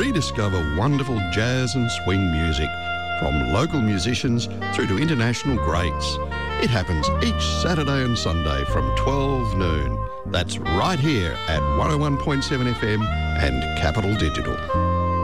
rediscover wonderful jazz and swing music, from local musicians through to international greats. It happens each Saturday and Sunday from 12 noon. That's right here at 101.7 FM and Capital Digital.